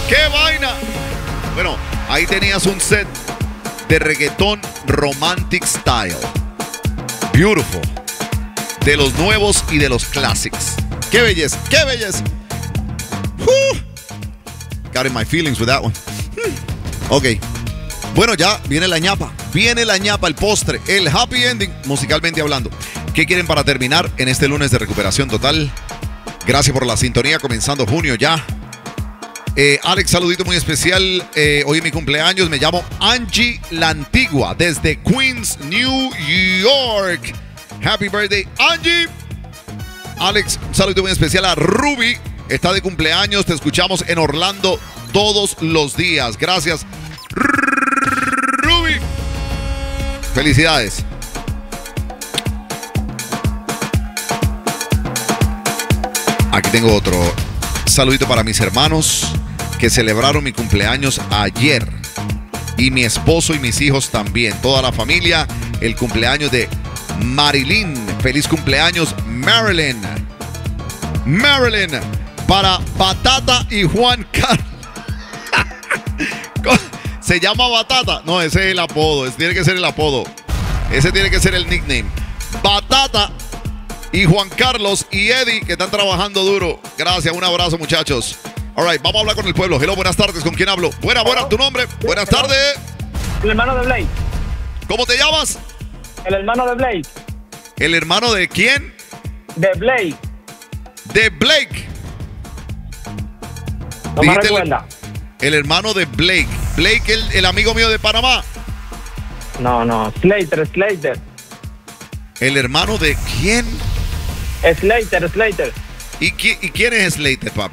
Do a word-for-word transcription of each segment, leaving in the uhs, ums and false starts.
¡Qué vaina! Bueno, ahí tenías un set de reggaetón romantic style. Beautiful. De los nuevos y de los clásicos. ¡Qué belleza! ¡Qué belleza! Uh, got in my feelings with that one. Hmm. Ok. Bueno, ya viene la ñapa. Viene la ñapa, el postre, el happy ending, musicalmente hablando. ¿Qué quieren para terminar en este lunes de recuperación total? Gracias por la sintonía, comenzando junio ya. Eh, Alex, saludito muy especial. Eh, hoy es mi cumpleaños. Me llamo Angie La Antigua, desde Queens, New York. Happy birthday, Angie. Alex, un saludito muy especial a Ruby. Está de cumpleaños. Te escuchamos en Orlando todos los días. Gracias, Ruby. Felicidades. Aquí tengo otro saludito para mis hermanos que celebraron mi cumpleaños ayer. Y mi esposo y mis hijos también. Toda la familia. El cumpleaños de Marilyn. Feliz cumpleaños, Marilyn. Marilyn. Para Batata y Juan Carlos. ¿Se llama Batata? No, ese es el apodo. Ese tiene que ser el apodo. Ese tiene que ser el nickname. Batata y Juan Carlos y Eddie, que están trabajando duro. Gracias, un abrazo, muchachos. All right, vamos a hablar con el pueblo. Hello, buenas tardes. ¿Con quién hablo? Buena, buena, tu nombre. Buenas tardes. El hermano de Blake. ¿Cómo te llamas? El hermano de Blake. ¿El hermano de quién? De Blake. De Blake. No me recuerda. El, el hermano de Blake. Blake, el, el amigo mío de Panamá. No, no. Slater, Slater. ¿El hermano de quién? Slater, Slater. ¿Y, qui ¿Y quién es Slater, papi?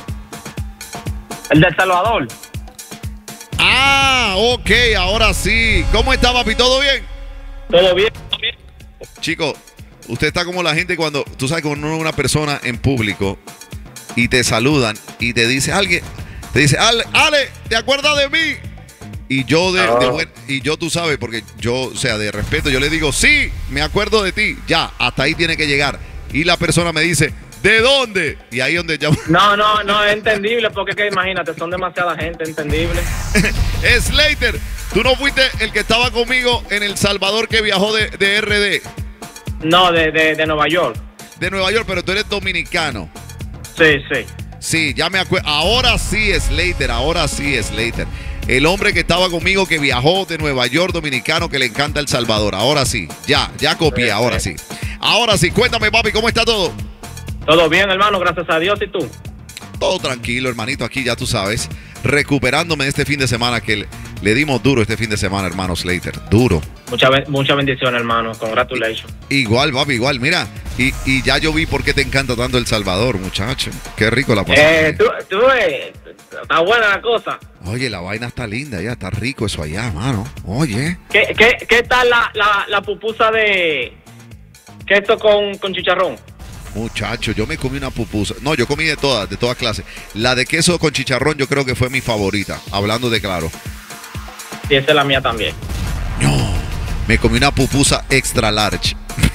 El de El Salvador. Ah, ok, ahora sí. ¿Cómo está, papi? ¿Todo bien? Todo bien, todo bien. Chico, usted está como la gente cuando, tú sabes, cuando uno es una persona en público y te saludan y te dice alguien, te dice, Ale, Ale, ¿te acuerdas de mí? Y yo, de, oh. de buen, y yo, tú sabes, porque yo, o sea, de respeto, yo le digo, sí, me acuerdo de ti. Ya, hasta ahí tiene que llegar. Y la persona me dice, ¿de dónde? Y ahí es donde ya... No, no, no, es entendible, porque es que imagínate, son demasiada gente, entendible. Slater, tú no fuiste el que estaba conmigo en El Salvador que viajó de, de R D. No, de, de, de Nueva York. De Nueva York, pero tú eres dominicano. Sí, sí. Sí, ya me acuerdo. Ahora sí es Slater, ahora sí es Slater. El hombre que estaba conmigo que viajó de Nueva York, dominicano, que le encanta El Salvador. Ahora sí, ya, ya copié, ahora sí. Ahora sí, cuéntame, papi, ¿cómo está todo? Todo bien, hermano, gracias a Dios. ¿Y tú? Todo tranquilo, hermanito, aquí ya tú sabes. Recuperándome de este fin de semana que le, le dimos duro este fin de semana, hermano Slater. Duro. Mucha, mucha bendición, hermano. Congratulations. Igual, papi, igual. Mira, y, y ya yo vi por qué te encanta tanto El Salvador, muchacho. Qué rico la pasamos. Eh, tú, tú, eh, está buena la cosa. Oye, la vaina está linda ya, está rico eso allá, mano. Oye. ¿Qué, qué, qué tal la, la, la pupusa de queso con, con chicharrón? Muchacho, yo me comí una pupusa. No, yo comí de todas, de todas clases. La de queso con chicharrón yo creo que fue mi favorita, hablando de claro. Sí, esa es la mía también. No, me comí una pupusa extra large.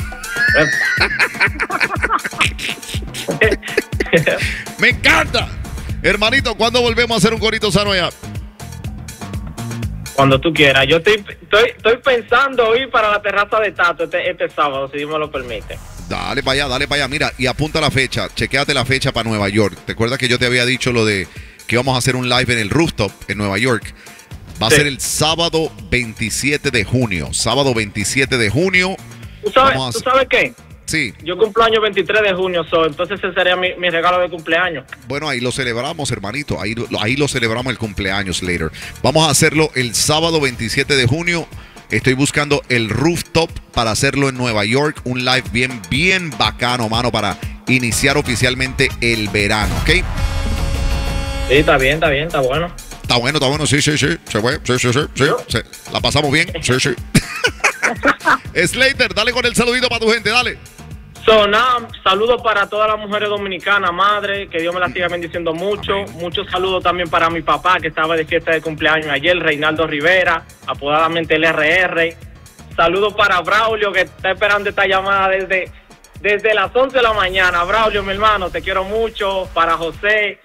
Me encanta. Hermanito, ¿cuándo volvemos a hacer un corito sano allá? Cuando tú quieras. Yo estoy, estoy, estoy pensando ir para la terraza de Tato este, este sábado, si Dios me lo permite. Dale para allá, dale para allá. Mira, y apunta la fecha. Chequéate la fecha para Nueva York. ¿Te acuerdas que yo te había dicho lo de que íbamos a hacer un live en el rooftop en Nueva York? Va a sí. ser el sábado veintisiete de junio. Sábado veintisiete de junio. ¿Tú sabes, ¿tú sabes qué? Sí. Yo cumplo año veintitrés de junio, so, entonces ese sería mi, mi regalo de cumpleaños. Bueno, ahí lo celebramos, hermanito. Ahí, ahí lo celebramos el cumpleaños, later. Vamos a hacerlo el sábado veintisiete de junio. Estoy buscando el rooftop para hacerlo en Nueva York. Un live bien, bien bacano, mano, para iniciar oficialmente el verano, ¿ok? Sí, está bien, está bien, está bueno. Está bueno, está bueno, sí, sí, sí. Se fue, sí, sí, sí, sí. sí. La pasamos bien, sí, sí. Slater, dale con el saludito para tu gente, dale. So, nada, saludos para todas las mujeres dominicanas, madre, que Dios me las siga bendiciendo mucho. Amén. Muchos saludos también para mi papá, que estaba de fiesta de cumpleaños ayer, Reinaldo Rivera, apodadamente el R R. Saludos para Braulio, que está esperando esta llamada desde, desde las once de la mañana. Braulio, mi hermano, te quiero mucho. Para José,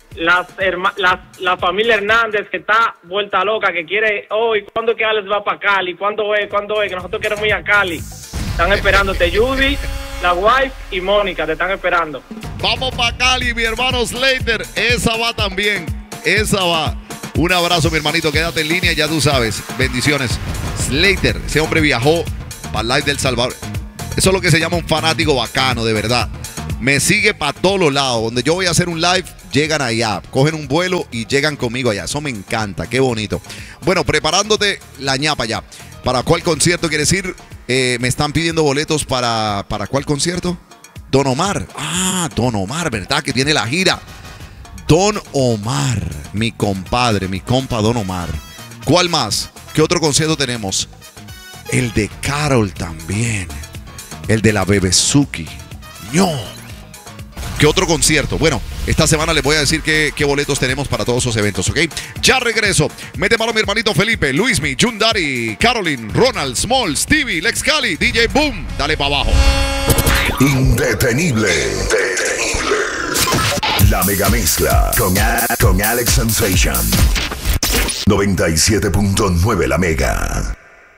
las, las la familia Hernández que está vuelta loca, que quiere hoy, oh, ¿cuándo es que Alex va para Cali? ¿Cuándo es? ¿Cuándo es? Que nosotros queremos ir a Cali. Están esperándote, Judy, la wife y Mónica, te están esperando. Vamos para Cali, mi hermano Slater. Esa va también, esa va. Un abrazo, mi hermanito, quédate en línea, ya tú sabes. Bendiciones. Slater, ese hombre viajó para el live del Salvador. Eso es lo que se llama un fanático bacano, de verdad. Me sigue para todos los lados. Donde yo voy a hacer un live, llegan allá. Cogen un vuelo y llegan conmigo allá. Eso me encanta, qué bonito. Bueno, preparándote la ñapa ya. ¿Para cuál concierto quieres ir? Eh, me están pidiendo boletos para... ¿Para cuál concierto? Don Omar. Ah, Don Omar, ¿verdad? Que tiene la gira. Don Omar, mi compadre, mi compa Don Omar. ¿Cuál más? ¿Qué otro concierto tenemos? El de Karol también. El de la Bebezuki. ¡No! ¿Qué otro concierto? Bueno, esta semana les voy a decir qué, qué boletos tenemos para todos esos eventos, ¿ok? Ya regreso. Mete mano mi hermanito Felipe, Luismi, Jundari, Caroline, Ronald, Small, Stevie, Lex Cali, D J Boom. Dale para abajo. Indetenible. Indetenible. La mega mezcla con, a con Alex Sensation. noventa y siete punto nueve La Mega.